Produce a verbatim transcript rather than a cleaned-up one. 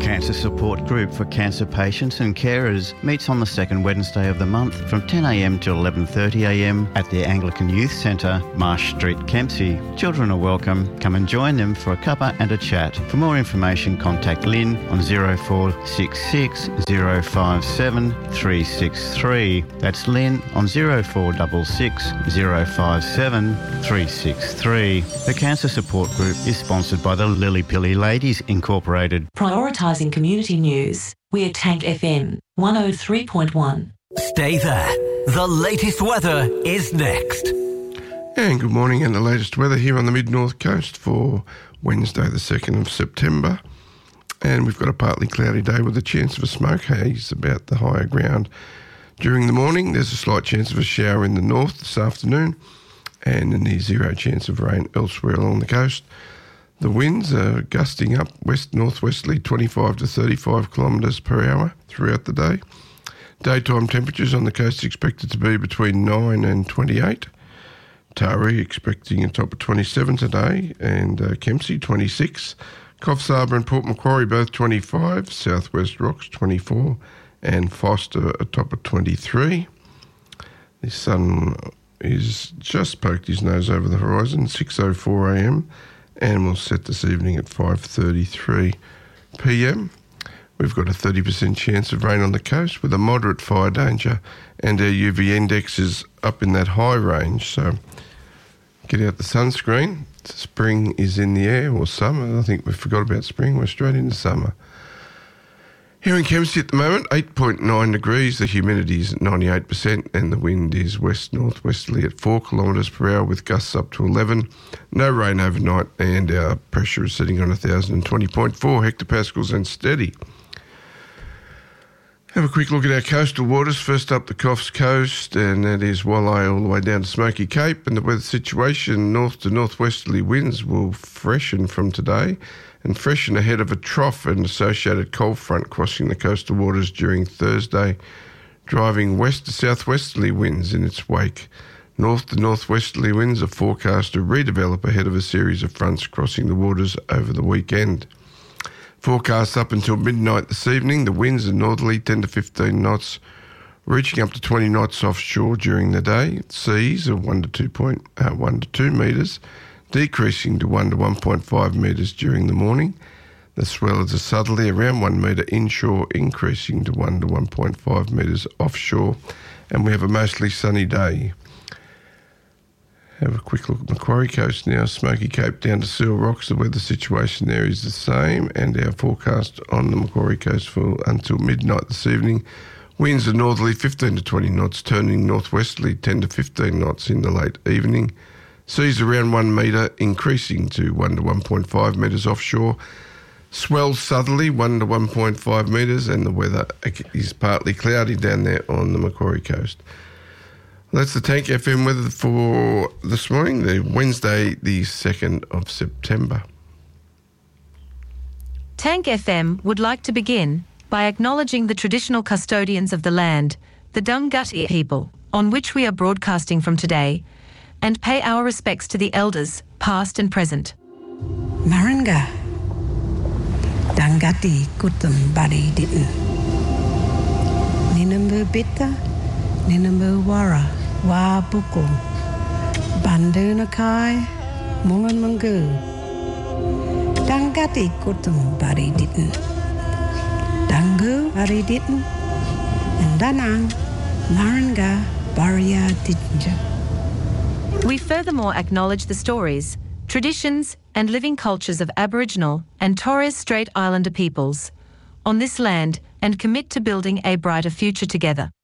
Cancer Support Group for Cancer Patients and Carers meets on the second Wednesday of the month from ten a m to eleven thirty a m at the Anglican Youth Centre, Marsh Street, Kempsey. Children are welcome. Come and join them for a cuppa and a chat. For more information, contact Lynn on zero four six six zero five seven three six three. That's Lynn on zero four six six zero five seven three six three. The Cancer Support Group is sponsored by the Lily Pilly Ladies Incorporated. Prioritising community news. We're Tank F M one oh three point one. Stay there. The latest weather is next. And good morning, and the latest weather here on the mid-north coast for Wednesday the second of September. And we've got a partly cloudy day with a chance of a smoke haze about the higher ground. During the morning, there's a slight chance of a shower in the north this afternoon, and a near zero chance of rain elsewhere along the coast. The winds are gusting up west-northwesterly twenty-five to thirty-five kilometres per hour throughout the day. Daytime temperatures on the coast expected to be between nine and twenty-eight. Taree expecting a top of twenty-seven today, and uh, Kempsey twenty-six. Coffs Harbour and Port Macquarie both twenty-five. Southwest Rocks twenty-four, and Foster a top of twenty-three. The sun is just poked his nose over the horizon, six oh four a m, and will set this evening at five thirty-three p m. We've got a thirty percent chance of rain on the coast with a moderate fire danger, and our U V index is up in that high range, so get out the sunscreen. Spring is in the air, or summer. I think we forgot about spring. We're straight into summer. Here in Kempsey at the moment, eight point nine degrees, the humidity is at ninety-eight percent, and the wind is west-northwesterly at four kilometres per hour with gusts up to eleven. No rain overnight, and our pressure is sitting on one thousand twenty point four hectopascals and steady. Have a quick look at our coastal waters. First up, the Coffs Coast, and that is Walleye all the way down to Smoky Cape. And the weather situation, north to northwesterly winds will freshen from today, and freshen ahead of a trough and associated cold front crossing the coastal waters during Thursday, driving west to southwesterly winds in its wake. North to northwesterly winds are forecast to redevelop ahead of a series of fronts crossing the waters over the weekend. Forecast up until midnight this evening, the winds are northerly ten to fifteen knots, reaching up to twenty knots offshore during the day. Seas are one to two point uh, one to two metres, decreasing to one to one point five metres during the morning. The swells are southerly around one metre inshore, increasing to one to one point five metres offshore, and we have a mostly sunny day. Have a quick look at Macquarie Coast now, Smoky Cape down to Seal Rocks. The weather situation there is the same, and our forecast on the Macquarie Coast for until midnight this evening. Winds are northerly fifteen to twenty knots, turning northwesterly ten to fifteen knots in the late evening. Seas around one metre, increasing to one to one point five metres offshore. Swells southerly one to one point five metres, and the weather is partly cloudy down there on the Macquarie Coast. That's the Tank F M weather for this morning, the Wednesday, the second of September. Tank F M would like to begin by acknowledging the traditional custodians of the land, the Dunghutti people, on which we are broadcasting from today, and pay our respects to the elders, past and present. Maranga, Dunghutti kutum bari ditten. Ninambu bitta, Ninambu wara. Wa buku, Bandunakai, Mungan Mungu, Dunghutti kutum bari ditten, Dungu bari ditten, and Danang, Maranga Baria dittinja. We furthermore acknowledge the stories, traditions, and living cultures of Aboriginal and Torres Strait Islander peoples on this land and commit to building a brighter future together.